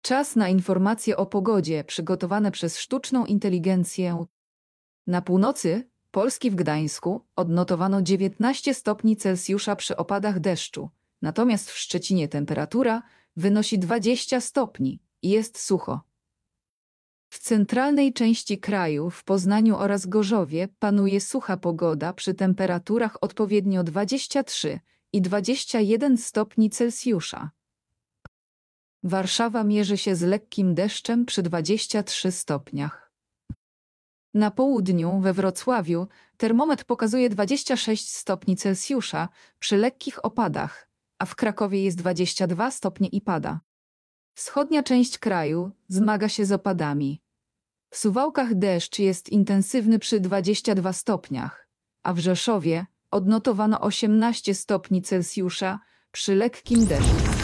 Czas na informacje o pogodzie przygotowane przez sztuczną inteligencję. Na północy Polski w Gdańsku odnotowano 19 stopni Celsjusza przy opadach deszczu, natomiast w Szczecinie temperatura wynosi 20 stopni i jest sucho. W centralnej części kraju, w Poznaniu oraz Gorzowie panuje sucha pogoda przy temperaturach odpowiednio 23 i 21 stopni Celsjusza. Warszawa mierzy się z lekkim deszczem przy 23 stopniach. Na południu, we Wrocławiu, termometr pokazuje 26 stopni Celsjusza przy lekkich opadach, a w Krakowie jest 22 stopnie i pada. Wschodnia część kraju zmaga się z opadami. W Suwałkach deszcz jest intensywny przy 22 stopniach, a w Rzeszowie odnotowano 18 stopni Celsjusza przy lekkim deszczu.